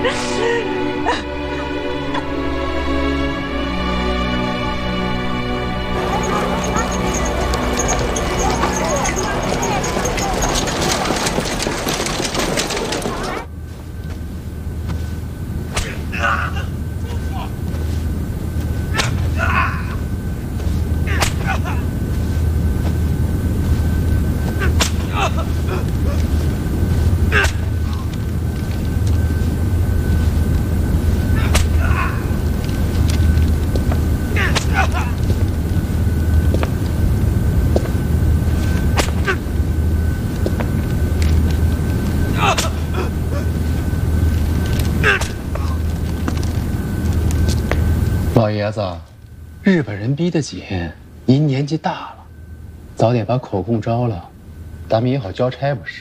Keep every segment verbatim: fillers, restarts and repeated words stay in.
老爷子，日本人逼得紧，您年纪大了，早点把口供招了，咱们也好交差不是？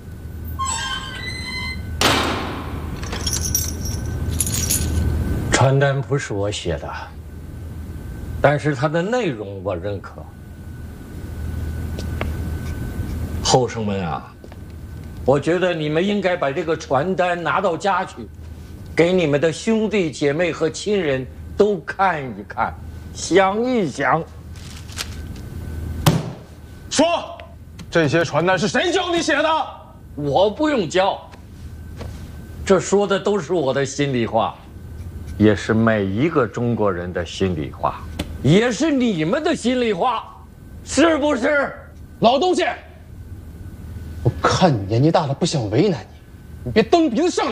传单不是我写的，但是它的内容我认可。后生们啊，我觉得你们应该把这个传单拿到家去，给你们的兄弟姐妹和亲人都看一看，想一想。 说，这些传单是谁教你写的？ 我不用教，这说的都是我的心里话，也是每一个中国人的心里话，也是你们的心里话，是不是？ 老东西， 我看你年纪大了，不想为难你，你别蹬鼻子上脸。